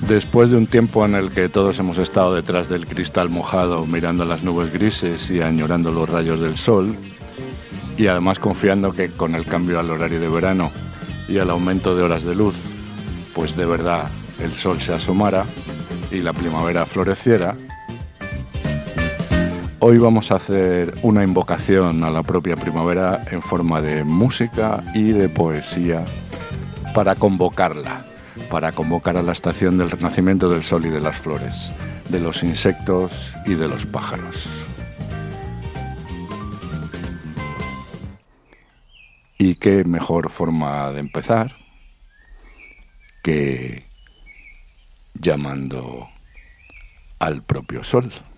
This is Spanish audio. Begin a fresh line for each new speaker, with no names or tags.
Después de un tiempo en el que todos hemos estado detrás del cristal mojado, mirando las nubes grises y añorando los rayos del sol, y además confiando que con el cambio al horario de verano y al aumento de horas de luz, pues de verdad el sol se asomara y la primavera floreciera, hoy vamos a hacer una invocación a la propia primavera en forma de música y de poesía para convocarla. Para convocar a la estación del renacimiento del sol y de las flores, de los insectos y de los pájaros. ¿Y qué mejor forma de empezar que llamando al propio sol?